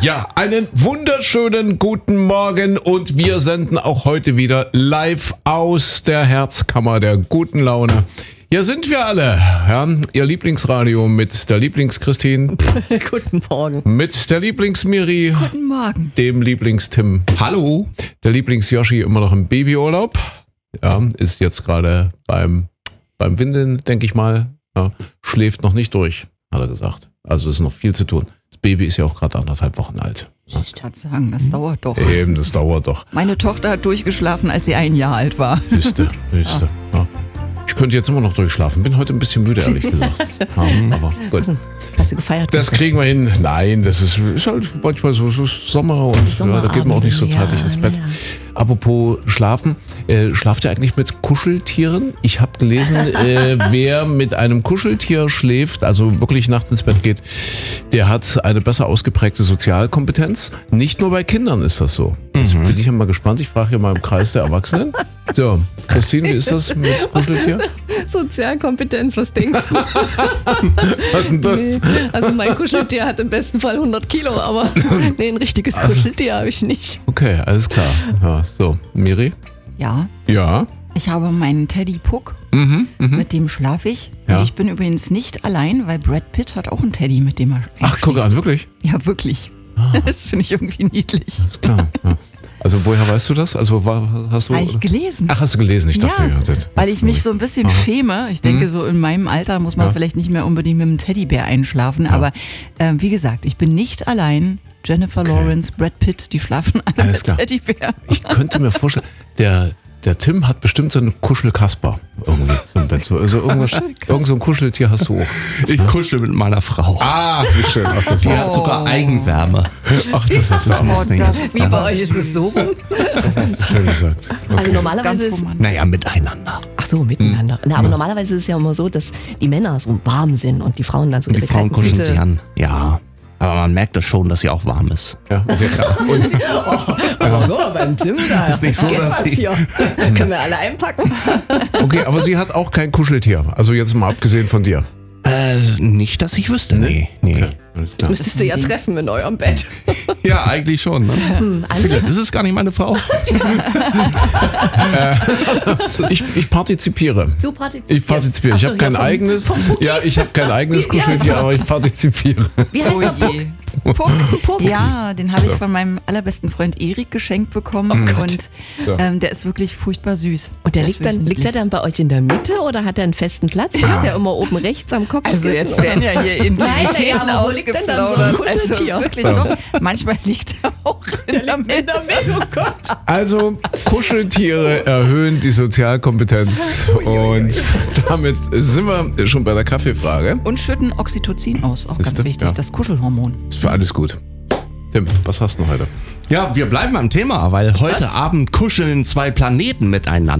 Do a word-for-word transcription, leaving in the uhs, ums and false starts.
Ja, einen wunderschönen guten Morgen und wir senden auch heute wieder live aus der Herzkammer der guten Laune. Hier sind wir alle, ja, Ihr Lieblingsradio mit der Lieblings-Christine. Guten Morgen. Mit der Lieblings-Miri. Guten Morgen. Dem Lieblings-Tim. Hallo. Der Lieblings-Yoshi immer noch im Babyurlaub. Ja, ist jetzt gerade beim, beim Windeln, denke ich mal. Ja, schläft noch nicht durch, hat er gesagt. Also ist noch viel zu tun. Das Baby ist ja auch gerade anderthalb Wochen alt. Ich kann sagen, das dauert doch. Eben, das dauert doch. Meine Tochter hat durchgeschlafen, als sie ein Jahr alt war. Wüste, wüste. Ja. Ich könnte jetzt immer noch durchschlafen. Bin heute ein bisschen müde, ehrlich gesagt. Ja, aber gut. Hast du gefeiert? Das kriegen wir hin. Nein, das ist, ist halt manchmal so, so Sommer und ja, da geht man auch nicht so zeitig ja, ins Bett. Ja. Apropos Schlafen. Äh, schlaft ihr eigentlich mit Kuscheltieren? Ich habe gelesen, äh, wer mit einem Kuscheltier schläft, also wirklich nachts ins Bett geht, der hat eine besser ausgeprägte Sozialkompetenz. Nicht nur bei Kindern ist das so. Jetzt Mhm. bin ich ja mal gespannt. Ich frage hier mal im Kreis der Erwachsenen. So, Christine, wie ist das mit Kuscheltier? Sozialkompetenz, was denkst du? Was ist denn das? Nee. Also mein Kuscheltier hat im besten Fall hundert Kilo, aber nee, ein richtiges Also- Kuscheltier habe ich nicht. Okay, alles klar. Ja, so, Miri? Ja, Ja. ich habe meinen Teddy Puck, Mhm, mhm. mit dem schlafe ich. Ja. Und ich bin übrigens nicht allein, weil Brad Pitt hat auch einen Teddy, mit dem er Ach, guck einschläft. an, wirklich? Ja, wirklich. Das finde ich irgendwie niedlich. Ist klar. Ja. Also woher weißt du das? Also war, hast du? Habe ich gelesen. Ach, hast du gelesen? Ich dachte, ja, das, weil ich mich so ein bisschen Aha. schäme. Ich denke, so in meinem Alter muss man Ja. vielleicht nicht mehr unbedingt mit einem Teddybär einschlafen. Aber äh, wie gesagt, ich bin nicht allein. Jennifer Lawrence, Brad Pitt, die schlafen alle Alles mit klar. Teddybär. Ich könnte mir vorstellen, der, der Tim hat bestimmt so einen Kuschelkasper irgendwie so im Bett. So, also irgendwas, irgend so ein Kuscheltier hast du auch. Ich kuschel mit meiner Frau. Ah, wie schön. Ach, das, Die hast, hat sogar Eigenwärme. ach, das hast du Das muss nicht. das Wie bei euch ist es so rum? das hast du schön gesagt. Okay. Also normalerweise ganz ist, romantisch. Naja, miteinander. ach so, miteinander. Na, aber normalerweise ist es ja immer so, dass die Männer so warm sind und die Frauen dann so Die ihre Frauen kalten kuscheln Füße. sich an. Ja. Aber man merkt das schon, dass sie auch warm ist. Ja, okay. Und, Oh, beim Tim da. Ist nicht so, geht dass was sie- hier. Können wir alle einpacken? okay, aber sie hat auch kein Kuscheltier. Also jetzt mal abgesehen von dir. Äh, nicht, dass ich wüsste. Nee, nee. Alles klar. Müsstest du ja treffen in eurem Bett. Ja, eigentlich schon. Ne? Vielleicht ist es gar nicht meine Frau. Ich, ich partizipiere. Du partizipierst. Ich partizipiere. Ach Ich so, habe ja, kein vom- eigenes. vom Pucki? Ja, ich habe kein eigenes Wie- wie heißt Kuscheltier, er? aber ich partizipiere. Wie heißt Oh der Puck? je. Puck. Puck? Ja, den habe ich von meinem allerbesten Freund Erik geschenkt bekommen. und Ja. ähm, der ist wirklich furchtbar süß. Und der Das liegt ist dann, wirklich liegt er dann bei euch in der Mitte oder hat er einen festen Platz? Ist der immer oben rechts am Kopf? Also jetzt werden ja hier Intimitäten Nein, aber wo liegt denn dann so ein ausgeplaudert. Also Kuscheltier? wirklich doch. Manchmal liegt er auch in der Mitte. Oh Gott. Also, Kuscheltiere erhöhen die Sozialkompetenz. Und damit sind wir schon bei der Kaffeefrage. Und schütten Oxytocin aus. Auch ganz Siehste? wichtig, Ja. das Kuschelhormon. Ist für alles gut. Tim, was hast du heute? Ja, wir bleiben am Thema, weil heute Abend kuscheln zwei Planeten miteinander.